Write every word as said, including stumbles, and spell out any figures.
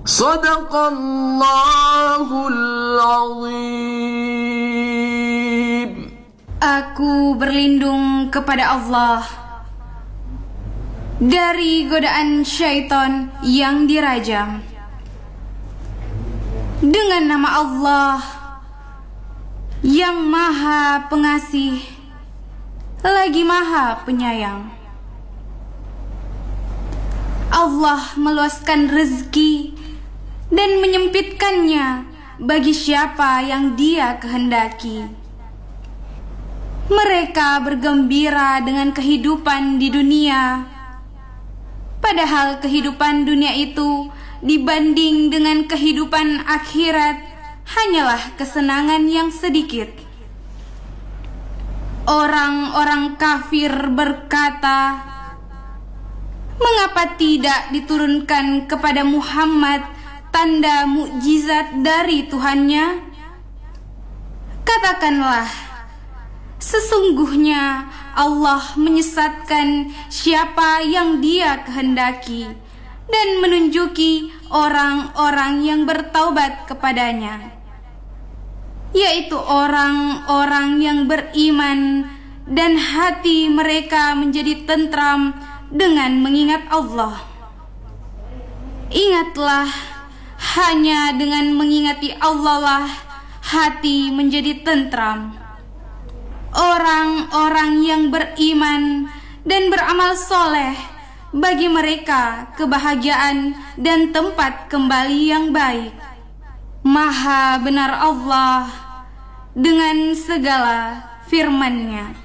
Sadaqallahul azim. Aku berlindung kepada Allah dari godaan syaitan yang dirajam. Dengan nama Allah yang Maha Pengasih lagi Maha Penyayang. Allah meluaskan rezeki dan menyempitkannya bagi siapa yang Dia kehendaki. Mereka bergembira dengan kehidupan di dunia, padahal kehidupan dunia itu dibanding dengan kehidupan akhirat hanyalah kesenangan yang sedikit. Orang-orang kafir berkata, "Mengapa tidak diturunkan kepada Muhammad tanda mukjizat dari Tuhannya?" Katakanlah, sesungguhnya Allah menyesatkan siapa yang Dia kehendaki dan menunjuki orang-orang yang bertaubat kepadanya, yaitu orang-orang yang beriman dan hati mereka menjadi tentram dengan mengingat Allah. Ingatlah, hanya dengan mengingati Allah lah hati menjadi tentram. Orang-orang yang beriman dan beramal soleh, bagi mereka kebahagiaan dan tempat kembali yang baik. Maha benar Allah dengan segala firman-Nya.